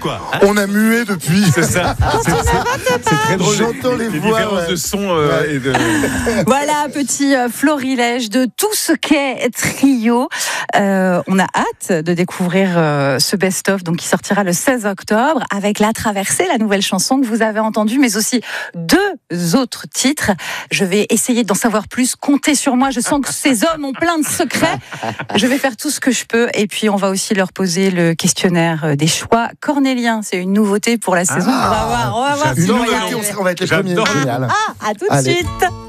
quoi. On a mué depuis. C'est ça. C'est très drôle. J'entends les voix, différences de son et de. Voilà, petit florilège de tout ce qu'est Trio. On a hâte de découvrir ce best-of donc, qui sortira le 16 octobre avec La Traversée, la nouvelle chanson que vous avez entendue, mais aussi 2 autres titres. Je vais essayer d'en savoir plus. Comptez sur moi. Je sens que ces hommes ont plein de secrets. Je vais faire tout ce que je peux. Et puis, on va aussi leur poser le questionnaire des choix cornéliens. C'est une nouveauté pour la saison. On va voir si on va y arriver. On va être les premiers. Génial. À tout de suite.